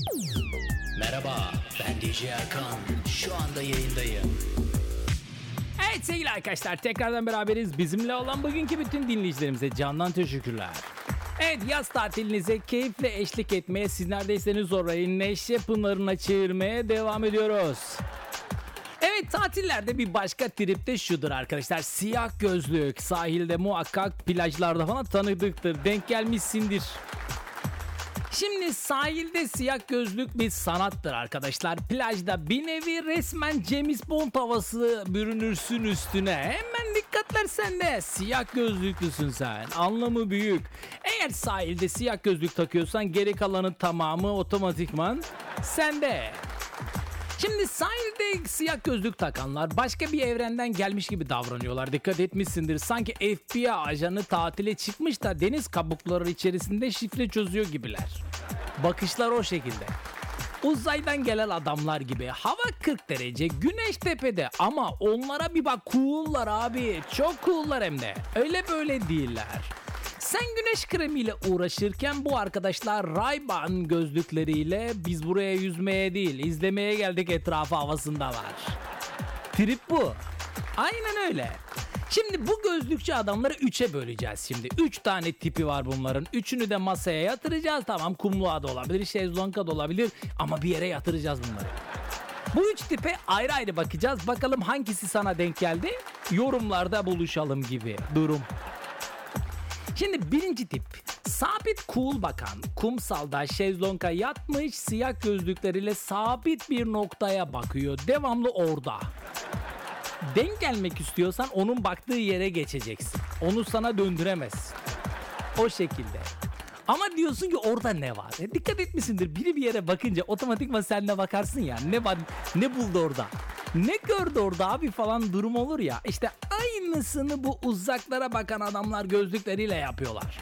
Merhaba, ben DJ Erkan. Şu anda yayındayım. Evet sevgili arkadaşlar, tekrardan beraberiz. Bizimle olan bugünkü bütün dinleyicilerimize candan teşekkürler. Evet, yaz tatilinize keyifle eşlik etmeye, siz neredeyseniz orayı neşe pınarına çevirmeye devam ediyoruz. Evet, tatillerde bir başka trip de şudur arkadaşlar. Siyah gözlük, sahilde muhakkak, plajlarda falan tanıdıktır, denk gelmişsindir. Şimdi sahilde siyah gözlük bir sanattır arkadaşlar. Plajda bir nevi resmen James Bond havası bürünürsün üstüne. Hemen dikkatler sende. Siyah gözlüklüsün sen. Anlamı büyük. Eğer sahilde siyah gözlük takıyorsan geri kalanın tamamı otomatikman sende. Şimdi sahilde siyah gözlük takanlar başka bir evrenden gelmiş gibi davranıyorlar. Dikkat etmişsindir. Sanki FBI ajanı tatile çıkmış da deniz kabukları içerisinde şifre çözüyor gibiler. Bakışlar o şekilde. Uzaydan gelen adamlar gibi. Hava 40 derece, güneş tepede ama onlara bir bak, cool'lar abi. Çok cool'lar hem de. Öyle böyle değiller. Sen güneş kremiyle uğraşırken bu arkadaşlar Ray-Ban gözlükleriyle biz buraya yüzmeye değil, izlemeye geldik etrafı havasında var. Trip bu. Aynen öyle. Şimdi bu gözlükçü adamları 3'e böleceğiz şimdi. 3 tane tipi var bunların. 3'ünü de masaya yatıracağız. Tamam, kumluğa da olabilir, şezlonga da olabilir ama bir yere yatıracağız bunları. Bu 3 tipe ayrı ayrı bakacağız. Bakalım hangisi sana denk geldi? Yorumlarda buluşalım gibi durum. Şimdi birinci tip, sabit cool bakan, kumsalda şezlonga yatmış, siyah gözlükleriyle sabit bir noktaya bakıyor, devamlı orada. Denk gelmek istiyorsan onun baktığı yere geçeceksin, onu sana döndüremez. O şekilde. Ama diyorsun ki orada ne var? Dikkat etmişsindir, biri bir yere bakınca otomatikman sen de bakarsın ya, ne var, ne buldu orada? Ne gördü orada abi falan durum olur ya. İşte aynısını bu uzaklara bakan adamlar gözlükleriyle yapıyorlar.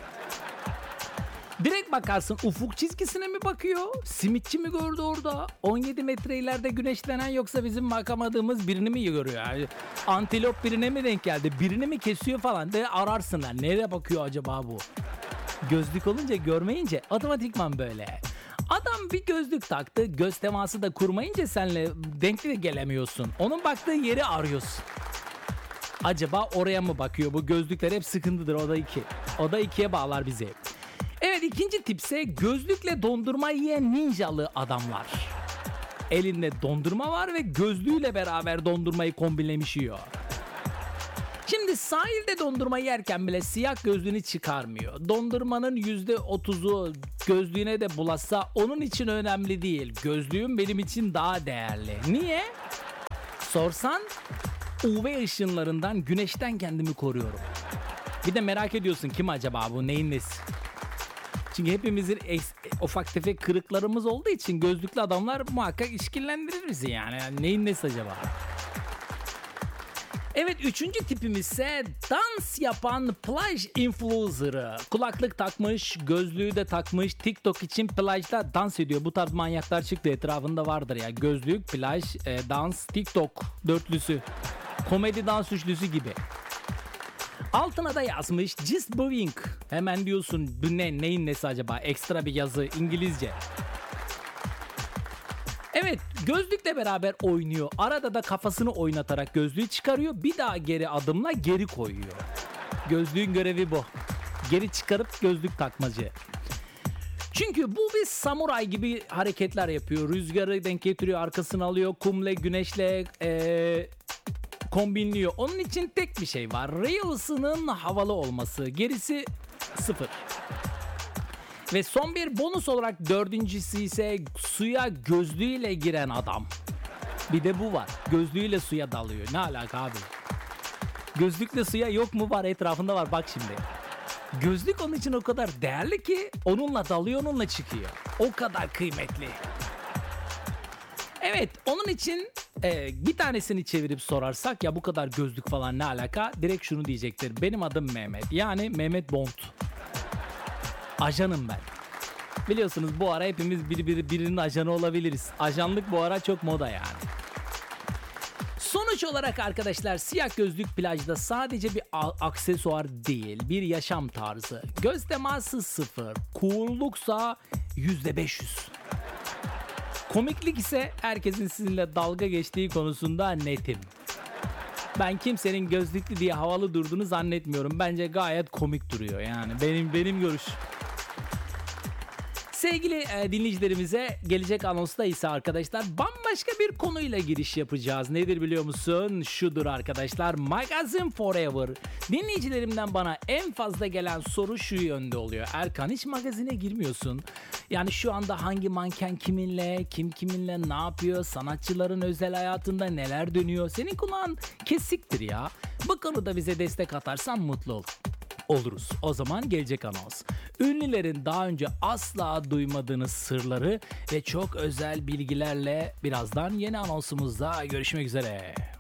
Direkt bakarsın, ufuk çizgisine mi bakıyor? Simitçi mi gördü orada? 17 metre ileride güneşlenen, yoksa bizim bakamadığımız birini mi görüyor? Yani antilop birine mi denk geldi? Birini mi kesiyor falan de ararsın. Nereye bakıyor acaba bu? Gözlük olunca, görmeyince otomatikman böyle. Adam bir gözlük taktı, göz teması da kurmayınca senle denk de gelemiyorsun. Onun baktığı yeri arıyorsun. Acaba oraya mı bakıyor? Bu gözlükler hep sıkıntıdır, o da 2. O da 2'ye bağlar bizi. Evet, ikinci tipse gözlükle dondurma yiyen ninjalı adamlar. Elinde dondurma var ve gözlüğüyle beraber dondurmayı kombinlemiş yiyor. Şimdi sahilde dondurma yerken bile siyah gözlüğünü çıkarmıyor. Dondurmanın %30'u gözlüğüne de bulaşsa onun için önemli değil. Gözlüğüm benim için daha değerli. Niye? Sorsan, UV ışınlarından, güneşten kendimi koruyorum. Bir de merak ediyorsun, kim acaba bu, neyin nesi? Çünkü hepimizin ufak tefek kırıklarımız olduğu için gözlüklü adamlar muhakkak işkillendirir bizi yani. Neyin nesi acaba? Evet, üçüncü tipimiz ise dans yapan plaj influencer'ı. Kulaklık takmış, gözlüğü de takmış, TikTok için plajda dans ediyor. Bu tarz manyaklar çıktı, etrafında vardır ya. Gözlük, plaj, dans, TikTok dörtlüsü. Komedi dans üçlüsü gibi. Altına da yazmış just boing. Hemen diyorsun, bu ne, neyin nesi acaba? Ekstra bir yazı, İngilizce. Evet, gözlükle beraber oynuyor. Arada da kafasını oynatarak gözlüğü çıkarıyor. Bir daha geri adımla geri koyuyor. Gözlüğün görevi bu. Geri çıkarıp gözlük takmacı. Çünkü bu bir samuray gibi hareketler yapıyor. Rüzgarı denk getiriyor, arkasını alıyor. Kumle, güneşle kombinliyor. Onun için tek bir şey var. Reels'ının havalı olması. Gerisi sıfır. Ve son bir bonus olarak dördüncüsü ise suya gözlüğüyle giren adam. Bir de bu var. Gözlüğüyle suya dalıyor. Ne alaka abi? Gözlükle suya yok mu? Var, etrafında var. Bak şimdi. Gözlük onun için o kadar değerli ki onunla dalıyor, onunla çıkıyor. O kadar kıymetli. Evet, onun için bir tanesini çevirip sorarsak, ya bu kadar gözlük falan ne alaka? Direkt şunu diyecektir. Benim adım Mehmet. Yani Mehmet Bond. Ajanım ben. Biliyorsunuz bu ara hepimiz birinin ajanı olabiliriz. Ajanlık bu ara çok moda yani. Sonuç olarak arkadaşlar, siyah gözlük plajda sadece bir aksesuar değil, bir yaşam tarzı. Göz teması 0, cool'luksa %500. Komiklik ise herkesin sizinle dalga geçtiği konusunda netim. Ben kimsenin gözlüklü diye havalı durduğunu zannetmiyorum. Bence gayet komik duruyor yani. Benim görüş. Sevgili dinleyicilerimize gelecek anonsta ise arkadaşlar bambaşka bir konuyla giriş yapacağız. Nedir biliyor musun? Şudur arkadaşlar. Magazine Forever. Dinleyicilerimden bana en fazla gelen soru şu yönde oluyor. Erkan, hiç magazine girmiyorsun. Yani şu anda hangi manken kiminle, kim kiminle ne yapıyor, sanatçıların özel hayatında neler dönüyor. Senin kulağın kesiktir ya. Bu konuda bize destek atarsan mutlu oluruz. O zaman gelecek anons. Ünlülerin daha önce asla duymadığınız sırları ve çok özel bilgilerle birazdan yeni anonsumuzda görüşmek üzere.